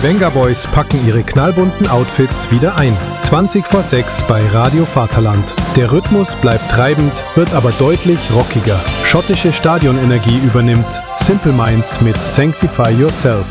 Die Vengaboys packen ihre knallbunten Outfits wieder ein. 20 vor 6 bei Radio Vaterland. Der Rhythmus bleibt treibend, wird aber deutlich rockiger. Schottische Stadionenergie übernimmt. Simple Minds mit Sanctify Yourself.